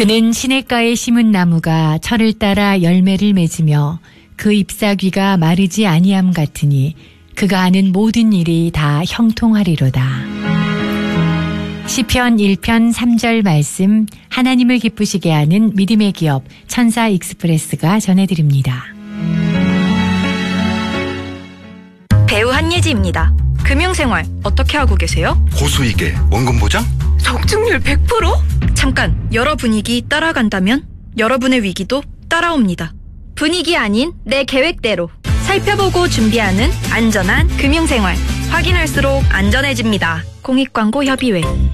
그는 시냇가에 심은 나무가 철을 따라 열매를 맺으며 그 잎사귀가 마르지 아니함 같으니 그가 하는 모든 일이 다 형통하리로다. 시편 1편 3절 말씀, 하나님을 기쁘시게 하는 믿음의 기업 천사 익스프레스가 전해드립니다. 배우 한예지입니다. 금융생활 어떻게 하고 계세요? 고수익에 원금 보장? 적중률 100%? 잠깐, 여러 분위기 따라간다면 여러분의 위기도 따라옵니다. 분위기 아닌 내 계획대로 살펴보고 준비하는 안전한 금융생활. 확인할수록 안전해집니다. 공익광고 협의회.